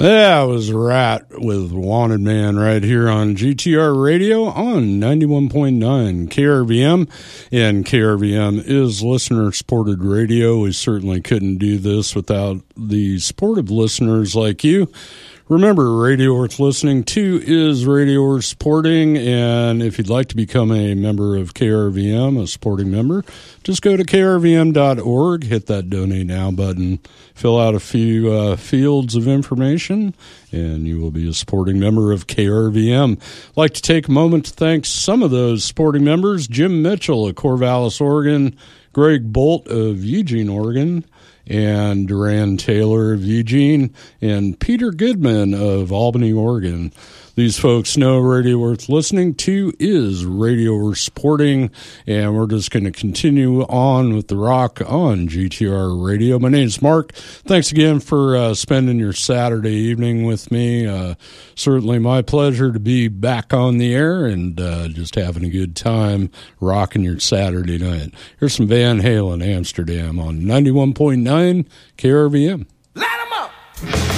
Yeah, it was Rat with Wanted Man right here on GTR Radio on 91.9 KRVM. And KRVM is listener-supported radio. We certainly couldn't do this without the supportive listeners like you. Remember, radio worth listening to is radio worth supporting, and if you'd like to become a member of KRVM, a supporting member, just go to krvm.org, hit that Donate Now button, fill out a few fields of information, and you will be a supporting member of KRVM. I'd like to take a moment to thank some of those supporting members: Jim Mitchell of Corvallis, Oregon, Greg Bolt of Eugene, Oregon, and Duran Taylor of Eugene, and Peter Goodman of Albany, Oregon. These folks know radio worth listening to is radio worth supporting, and we're just going to continue on with the rock on GTR Radio. My name's Mark. Thanks again for spending your Saturday evening with me. Certainly my pleasure to be back on the air and just having a good time rocking your Saturday night. Here's some Van Halen, Amsterdam on 91.9 KRVM. Light 'em up!